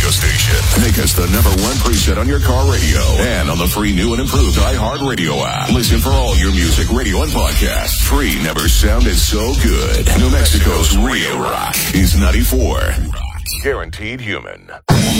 radio station. Make us the #1 preset on your car radio and on the free new and improved iHeartRadio app. Listen for all your music, radio, and podcasts. Free never sounded so good. New Mexico's real rock is 94. Guaranteed human.